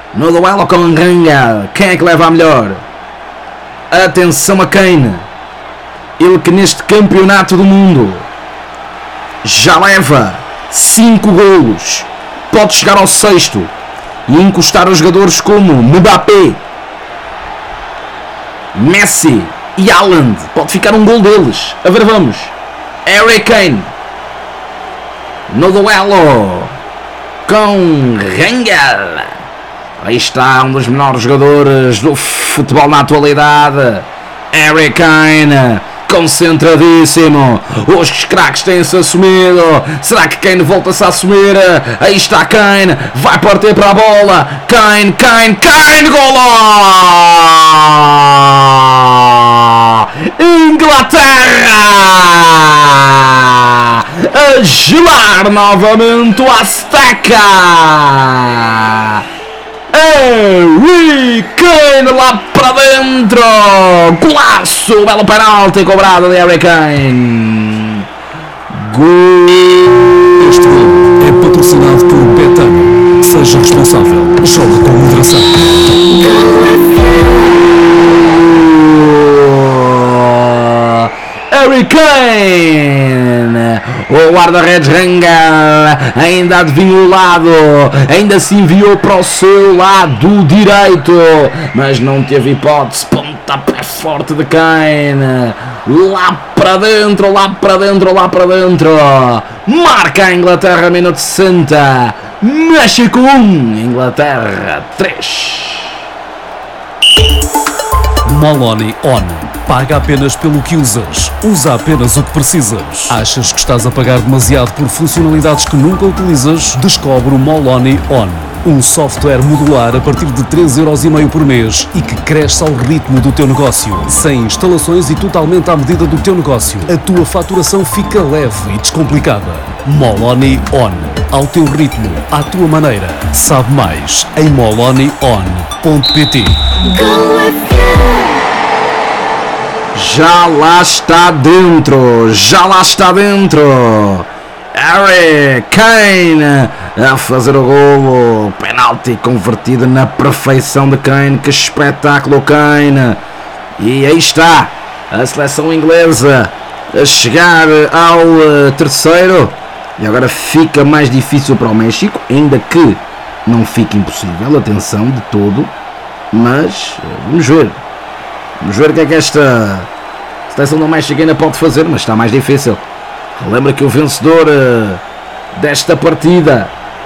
No duelo com Rangel, quem é que leva a melhor? Atenção a Kane, ele que neste campeonato do mundo já leva 5 golos, pode chegar ao 6º e encostar os jogadores como Mbappé, Messi e Haaland. Pode ficar um gol deles. A ver, vamos. Harry Kane no duelo com Rangel. Aí está um dos melhores jogadores do futebol na atualidade, Harry Kane, concentradíssimo. Os craques têm-se assumido. Será que Kane volta-se a assumir? Aí está Kane, vai partir para a bola. Kane, golo! Inglaterra a gelar novamente o Azteca. Harry Kane lá para dentro, golaço, belo penalti cobrado de Harry Kane. Este gol é patrocinado por Betano. Seja responsável, jogue com moderação. Harry Kane, o guarda-redes Rangel ainda adivinhou o lado, ainda se enviou para o seu lado direito, mas não teve hipótese. Pontapé forte de Kane, lá para dentro, marca a Inglaterra, minuto 60, México 1, Inglaterra 3. Moloni On. Paga apenas pelo que usas. Usa apenas o que precisas. Achas que estás a pagar demasiado por funcionalidades que nunca utilizas? Descobre o Moloni On. Um software modular a partir de 3,5€ por mês e que cresce ao ritmo do teu negócio. Sem instalações e totalmente à medida do teu negócio. A tua faturação fica leve e descomplicada. Moloni On. Ao teu ritmo, à tua maneira. Sabe mais em molonion.pt. Já lá está dentro, Harry Kane a fazer o golo, penalti convertido na perfeição de Kane. Que espetáculo, Kane! E aí está a seleção inglesa a chegar ao terceiro, e agora fica mais difícil para o México, ainda que não fique impossível, atenção, de todo, mas vamos ver o que é que esta seleção do México ainda pode fazer, mas está mais difícil. Lembra que o vencedor desta partida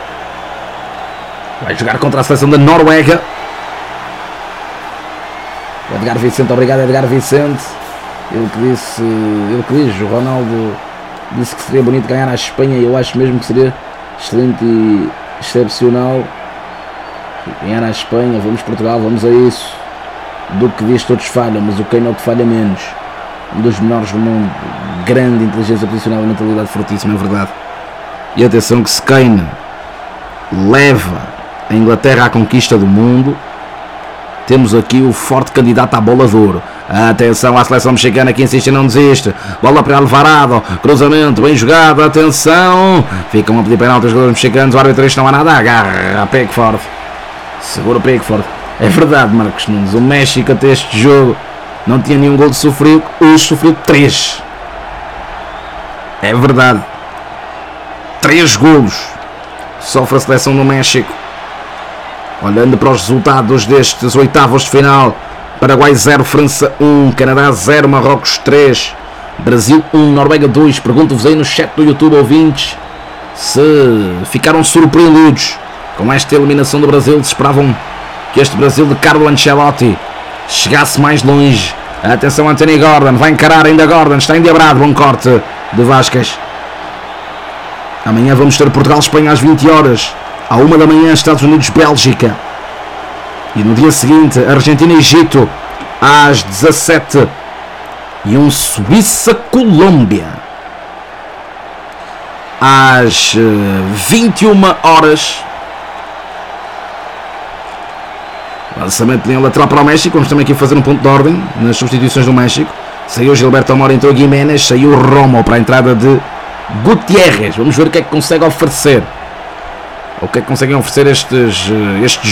vai jogar contra a seleção da Noruega. Edgar Vicente, obrigado Edgar Vicente. Ele que diz, o Ronaldo disse que seria bonito ganhar à Espanha, e eu acho mesmo que seria excelente e excepcional ganhar à Espanha. Vamos Portugal, vamos a isso. Do que diz todos falham, mas o Kane é o que falha menos. Um dos melhores do mundo, grande inteligência posicional e mentalidade fortíssima, é verdade. E atenção que se Kane leva a Inglaterra à conquista do mundo, temos aqui o forte candidato à bola de ouro. Atenção à seleção mexicana que insiste e não desiste. Bola para Alvarado, cruzamento, bem jogado, atenção. Ficam a pedir penalti os jogadores mexicanos, o árbitro não há nada, agarra a Pickford. Segura o Pickford. É verdade, Marcos Nunes, o México até este jogo não tinha nenhum gol de sofrido, hoje sofreu 3. É verdade. 3 golos sofre a seleção do México. Olhando para os resultados destes oitavos de final: Paraguai 0, França 1, Canadá 0, Marrocos 3, Brasil 1, Noruega 2. Pergunto-vos aí no chat do YouTube, ouvintes, se ficaram surpreendidos com esta eliminação do Brasil, se esperavam que este Brasil de Carlo Ancelotti chegasse mais longe. Atenção, Anthony Gordon, vai encarar ainda Gordon, está endiabrado, bom corte de Vázquez. Amanhã vamos ter Portugal-Espanha às 20 horas, à 1 da manhã Estados Unidos-Bélgica, e no dia seguinte Argentina-Egito às 17 e um Suíça-Colômbia às 21 horas. Lançamento de linha lateral para o México. Vamos também aqui fazer um ponto de ordem nas substituições do México. Saiu Gilberto Amor, entrou Guiménez, saiu Romo para a entrada de Gutiérrez. Vamos ver o que é que consegue oferecer. O que é que conseguem oferecer estes